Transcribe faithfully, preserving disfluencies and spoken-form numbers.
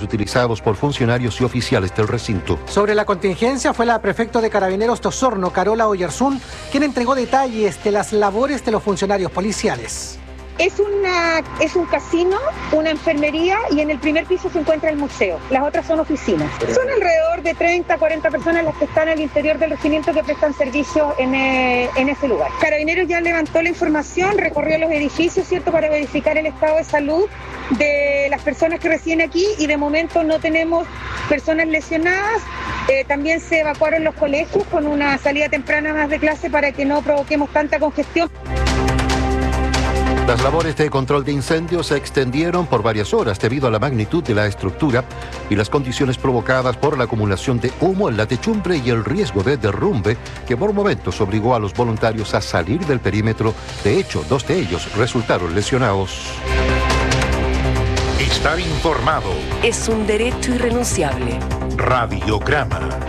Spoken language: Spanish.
utilizados por funcionarios y oficiales del recinto. Sobre la contingencia fue la prefecto de Carabineros de Osorno, Carola Oyarzún, quien entregó detalles de las labores de los funcionarios policiales. Es, una, es un casino, una enfermería y en el primer piso se encuentra el museo. Las otras son oficinas. Son alrededor de treinta, cuarenta personas las que están al interior del regimiento que prestan servicio en, eh, en ese lugar. Carabineros ya levantó la información, recorrió los edificios, ¿cierto?, para verificar el estado de salud de las personas que residen aquí y de momento no tenemos personas lesionadas. Eh, también se evacuaron los colegios con una salida temprana más de clase para que no provoquemos tanta congestión. Las labores de control de incendios se extendieron por varias horas debido a la magnitud de la estructura y las condiciones provocadas por la acumulación de humo en la techumbre y el riesgo de derrumbe que por momentos obligó a los voluntarios a salir del perímetro. De hecho, dos de ellos resultaron lesionados. Estar informado es un derecho irrenunciable. Radiograma.